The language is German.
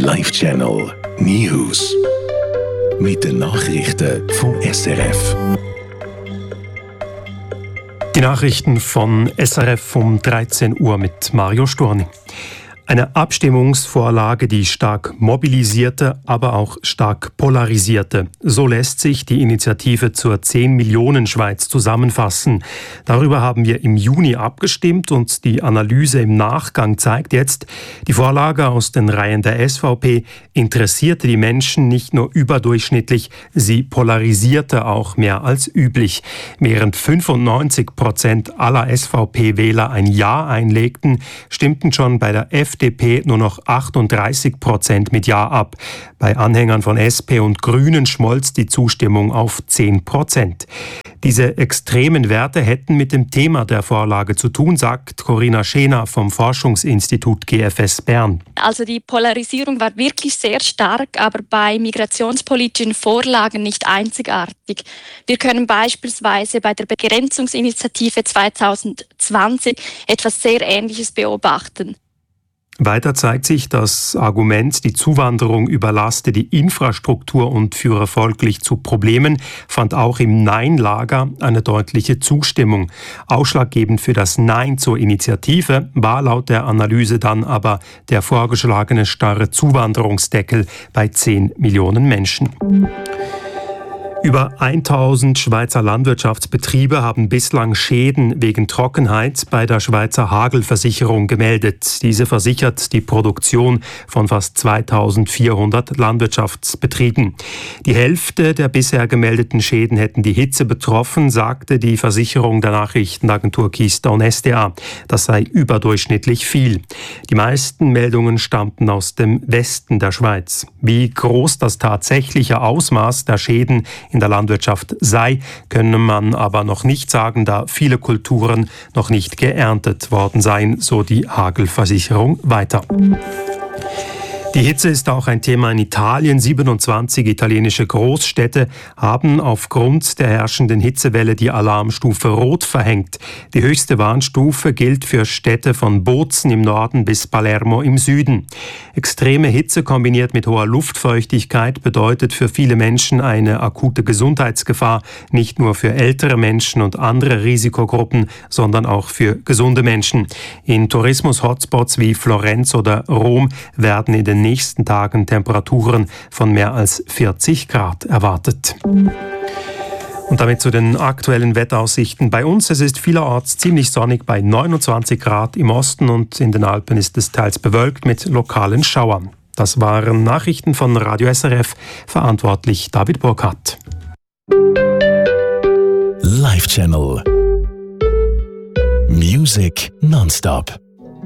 Live Channel News. Mit den Nachrichten vom SRF. Die Nachrichten von SRF um 13 Uhr mit Mario Storni. Eine Abstimmungsvorlage, die stark mobilisierte, aber auch stark polarisierte. So lässt sich die Initiative zur 10 Millionen Schweiz zusammenfassen. Darüber haben wir im Juni abgestimmt und die Analyse im Nachgang zeigt jetzt, die Vorlage aus den Reihen der SVP interessierte die Menschen nicht nur überdurchschnittlich, sie polarisierte auch mehr als üblich. Während 95% aller SVP-Wähler ein Ja einlegten, stimmten schon bei der FDP nur noch 38% mit Ja ab. Bei Anhängern von SP und Grünen schmolz die Zustimmung auf 10%. Diese extremen Werte hätten mit dem Thema der Vorlage zu tun, sagt Corinna Schener vom Forschungsinstitut GFS Bern. Also die Polarisierung war wirklich sehr stark, aber bei migrationspolitischen Vorlagen nicht einzigartig. Wir können beispielsweise bei der Begrenzungsinitiative 2020 etwas sehr Ähnliches beobachten. Weiter zeigt sich das Argument, die Zuwanderung überlaste die Infrastruktur und führe folglich zu Problemen, fand auch im Nein-Lager eine deutliche Zustimmung. Ausschlaggebend für das Nein zur Initiative war laut der Analyse dann aber der vorgeschlagene starre Zuwanderungsdeckel bei 10 Millionen Menschen. Über 1000 Schweizer Landwirtschaftsbetriebe haben bislang Schäden wegen Trockenheit bei der Schweizer Hagelversicherung gemeldet. Diese versichert die Produktion von fast 2400 Landwirtschaftsbetrieben. Die Hälfte der bisher gemeldeten Schäden hätten die Hitze betroffen, sagte die Versicherung der Nachrichtenagentur Keystone SDA. Das sei überdurchschnittlich viel. Die meisten Meldungen stammten aus dem Westen der Schweiz. Wie groß das tatsächliche Ausmaß der Schäden in der Landwirtschaft sei, könne man aber noch nicht sagen, da viele Kulturen noch nicht geerntet worden seien, so die Hagelversicherung weiter. Die Hitze ist auch ein Thema in Italien. 27 italienische Großstädte haben aufgrund der herrschenden Hitzewelle die Alarmstufe Rot verhängt. Die höchste Warnstufe gilt für Städte von Bozen im Norden bis Palermo im Süden. Extreme Hitze kombiniert mit hoher Luftfeuchtigkeit bedeutet für viele Menschen eine akute Gesundheitsgefahr, nicht nur für ältere Menschen und andere Risikogruppen, sondern auch für gesunde Menschen. In Tourismus-Hotspots wie Florenz oder Rom werden in den nächsten Tagen Temperaturen von mehr als 40 Grad erwartet. Und damit zu den aktuellen Wetteraussichten bei uns. Es ist vielerorts ziemlich sonnig bei 29 Grad im Osten und in den Alpen ist es teils bewölkt mit lokalen Schauern. Das waren Nachrichten von Radio SRF, verantwortlich David Burkhardt. Live Channel Music nonstop.